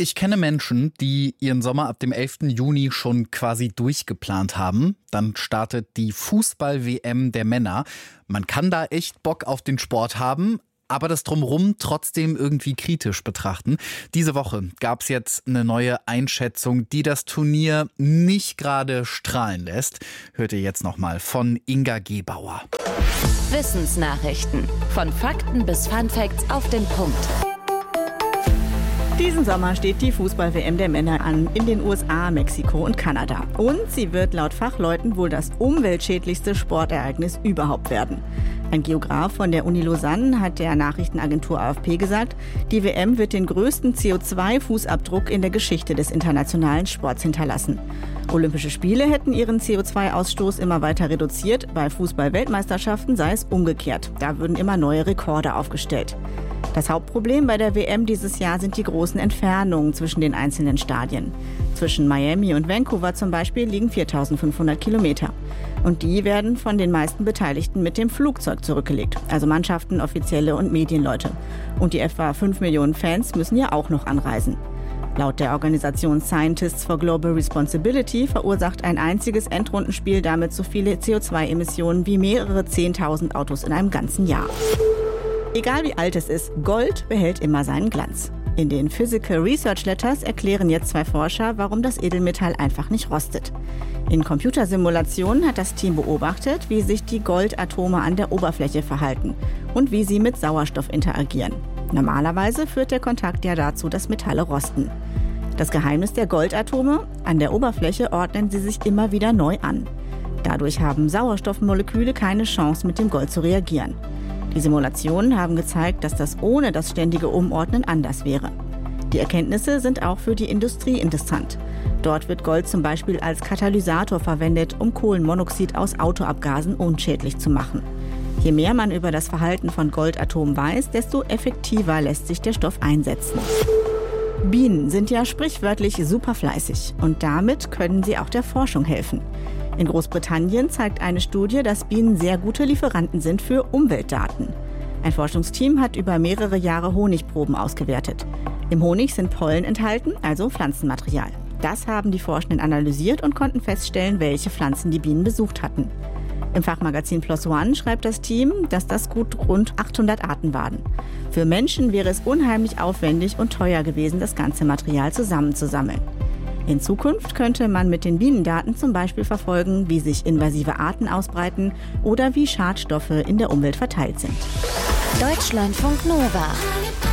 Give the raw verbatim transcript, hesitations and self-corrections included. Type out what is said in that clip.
Ich kenne Menschen, die ihren Sommer ab dem elften Juni schon quasi durchgeplant haben. Dann startet die Fußball-W M der Männer. Man kann da echt Bock auf den Sport haben, aber das Drumherum trotzdem irgendwie kritisch betrachten. Diese Woche gab es jetzt eine neue Einschätzung, die das Turnier nicht gerade strahlen lässt. Hört ihr jetzt nochmal von Inga Gebauer. Wissensnachrichten. Von Fakten bis Funfacts auf den Punkt. Diesen Sommer steht die Fußball-W M der Männer an in den U S A, Mexiko und Kanada. Und sie wird laut Fachleuten wohl das umweltschädlichste Sportereignis überhaupt werden. Ein Geograf von der Uni Lausanne hat der Nachrichtenagentur A F P gesagt, die W M wird den größten C O zwei Fußabdruck in der Geschichte des internationalen Sports hinterlassen. Olympische Spiele hätten ihren C O zwei Ausstoß immer weiter reduziert. Bei Fußball-Weltmeisterschaften sei es umgekehrt. Da würden immer neue Rekorde aufgestellt. Das Hauptproblem bei der W M dieses Jahr sind die großen Entfernungen zwischen den einzelnen Stadien. Zwischen Miami und Vancouver zum Beispiel liegen viertausendfünfhundert Kilometer. Und die werden von den meisten Beteiligten mit dem Flugzeug zurückgelegt. Also Mannschaften, Offizielle und Medienleute. Und die etwa fünf Millionen Fans müssen ja auch noch anreisen. Laut der Organisation Scientists for Global Responsibility verursacht ein einziges Endrundenspiel damit so viele C O zwei Emissionen wie mehrere zehntausend Autos in einem ganzen Jahr. Egal wie alt es ist, Gold behält immer seinen Glanz. In den Physical Research Letters erklären jetzt zwei Forscher, warum das Edelmetall einfach nicht rostet. In Computersimulationen hat das Team beobachtet, wie sich die Goldatome an der Oberfläche verhalten und wie sie mit Sauerstoff interagieren. Normalerweise führt der Kontakt ja dazu, dass Metalle rosten. Das Geheimnis der Goldatome: an der Oberfläche ordnen sie sich immer wieder neu an. Dadurch haben Sauerstoffmoleküle keine Chance, mit dem Gold zu reagieren. Die Simulationen haben gezeigt, dass das ohne das ständige Umordnen anders wäre. Die Erkenntnisse sind auch für die Industrie interessant. Dort wird Gold zum Beispiel als Katalysator verwendet, um Kohlenmonoxid aus Autoabgasen unschädlich zu machen. Je mehr man über das Verhalten von Goldatomen weiß, desto effektiver lässt sich der Stoff einsetzen. Bienen sind ja sprichwörtlich super fleißig und damit können sie auch der Forschung helfen. In Großbritannien zeigt eine Studie, dass Bienen sehr gute Lieferanten sind für Umweltdaten. Ein Forschungsteam hat über mehrere Jahre Honigproben ausgewertet. Im Honig sind Pollen enthalten, also Pflanzenmaterial. Das haben die Forschenden analysiert und konnten feststellen, welche Pflanzen die Bienen besucht hatten. Im Fachmagazin PLOS ONE schreibt das Team, dass das gut rund achthundert Arten waren. Für Menschen wäre es unheimlich aufwendig und teuer gewesen, das ganze Material zusammenzusammeln. In Zukunft könnte man mit den Bienendaten zum Beispiel verfolgen, wie sich invasive Arten ausbreiten oder wie Schadstoffe in der Umwelt verteilt sind. Deutschlandfunk Nova.